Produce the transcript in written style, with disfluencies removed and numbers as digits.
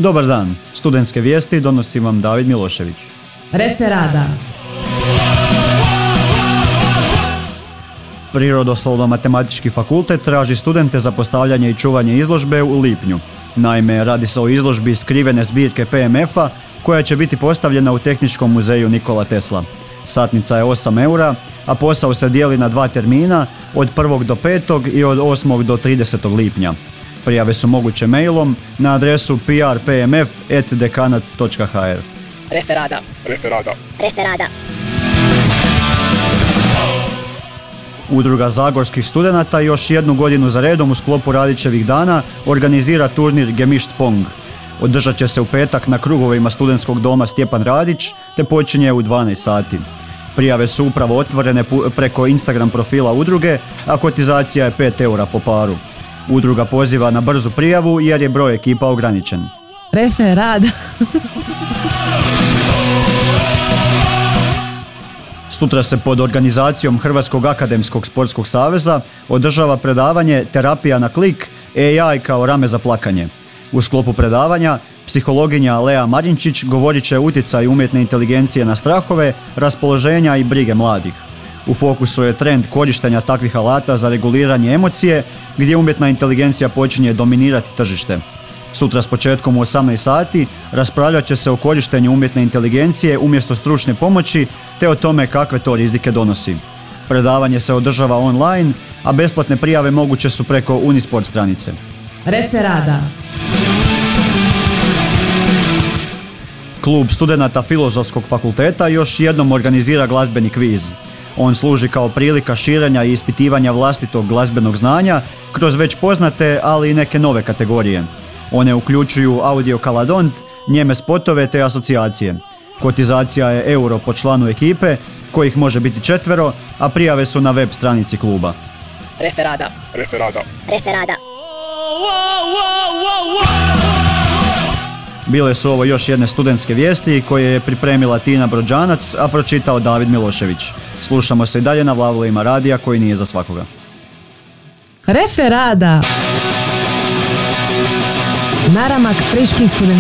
Dobar dan, studentske vijesti donosi vam David Milošević. Referada. Prirodoslovno-matematički fakultet traži studente za postavljanje i čuvanje izložbe u lipnju. Naime, radi se o izložbi skrivene zbirke PMF-a koja će biti postavljena u Tehničkom muzeju Nikola Tesla. Satnica je 8 eura, a posao se dijeli na 2 termina, od 1. do 5. i od 8. do 30. lipnja. Prijave su moguće mailom na adresu prpmf@dekanat.hr. Referada. Udruga zagorskih studenata još jednu godinu za redom u sklopu Radićevih dana organizira turnir Gemišt Pong. Održat će se u petak na krugovima studentskog doma Stjepan Radić te počinje u 12 sati. Prijave su upravo otvorene preko Instagram profila udruge, a kotizacija je 5 eura po paru. Udruga poziva na brzu prijavu jer je broj ekipa ograničen. Referada. Sutra se pod organizacijom Hrvatskog akademskog sportskog saveza održava predavanje Terapija na klik, AI kao rame za plakanje. U sklopu predavanja psihologinja Lea Marinčić govorit će o utjecaju umjetne inteligencije na strahove, raspoloženja i brige mladih. U fokusu je trend korištenja takvih alata za reguliranje emocije, gdje umjetna inteligencija počinje dominirati tržište. Sutra s početkom u 18 sati raspravljat će se o korištenju umjetne inteligencije umjesto stručne pomoći te o tome kakve to rizike donosi. Predavanje se održava online, a besplatne prijave moguće su preko Unisport stranice. Referada. Klub studenata Filozofskog fakulteta još jednom organizira glazbeni kviz. On služi kao prilika širenja i ispitivanja vlastitog glazbenog znanja kroz već poznate, ali i neke nove kategorije. One uključuju audio kaladont, njeme spotove te asocijacije. Kotizacija je euro po članu ekipe, kojih može biti 4, a prijave su na web stranici kluba. Referada. Bile su ovo još jedne studentske vijesti koje je pripremila Tina Brođanac, a pročitao David Milošević. Slušamo se i dalje na valovima radija koji nije za svakoga. Referada. Naramak friških studentskih